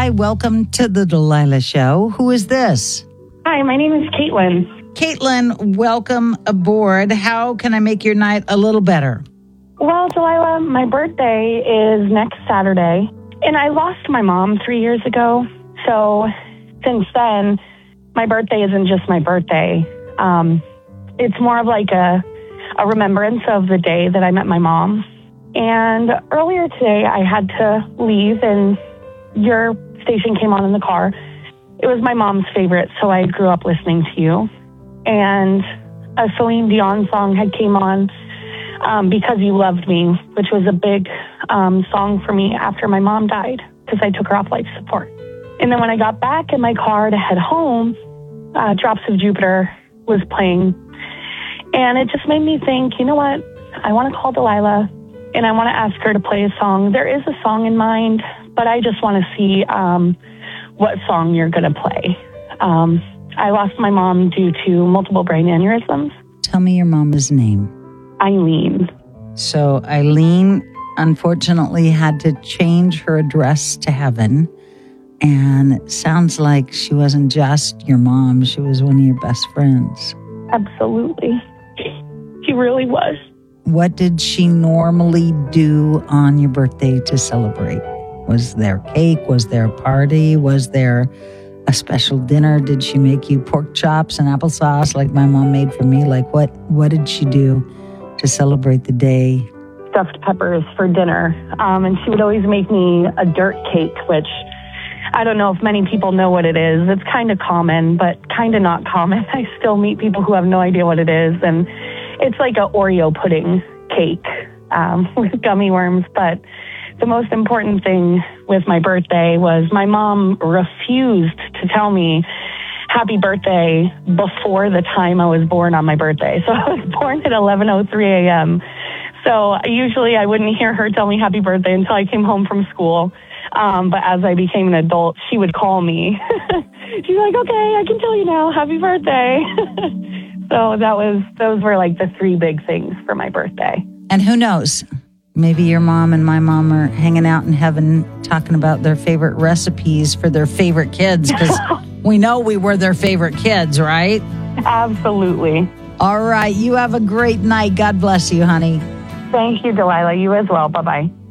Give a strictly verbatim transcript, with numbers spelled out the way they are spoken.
Hi, welcome to the Delilah Show. Who is this? Hi, my name is Caitlin. Caitlin, welcome aboard. How can I make your night a little better? Well, Delilah, my birthday is next Saturday, and I lost my mom three years ago. So since then, my birthday isn't just my birthday. Um, it's more of like a, a remembrance of the day that I met my mom. And earlier today, I had to leave, and your station came on in the car. It was my mom's favorite, so I grew up listening to you. And a Celine Dion song had came on, um, Because You Loved Me, which was a big um, song for me after my mom died, because I took her off life support. And then when I got back in my car to head home, uh, Drops of Jupiter was playing. And it just made me think, you know what? I want to call Delilah, and I want to ask her to play a song. There is a song in mind, but I just want to see um, what song you're going to play. Um, I lost my mom due to multiple brain aneurysms. Tell me your mama's name. Eileen. So Eileen, unfortunately, had to change her address to heaven. And it sounds like she wasn't just your mom. She was one of your best friends. Absolutely. She really was. What did she normally do on your birthday to celebrate? Was there cake? Was there a party? Was there a special dinner? Did she make you pork chops and applesauce like my mom made for me? Like what, what did she do to celebrate the day? Stuffed peppers for dinner. Um, and she would always make me a dirt cake, which I don't know if many people know what it is. It's kind of common, but kind of not common. I still meet people who have no idea what it is. And it's like an Oreo pudding cake um, with gummy worms. But the most important thing with my birthday was my mom refused to tell me happy birthday before the time I was born on my birthday. So I was born at eleven oh three a.m. So usually I wouldn't hear her tell me happy birthday until I came home from school. Um, but as I became an adult, she would call me. She's like, okay, I can tell you now, happy birthday. So that was, those were like the three big things for my birthday. And who knows? Maybe your mom and my mom are hanging out in heaven talking about their favorite recipes for their favorite kids, because we know we were their favorite kids, right? Absolutely. All right. You have a great night. God bless you, honey. Thank you, Delilah. You as well. Bye-bye.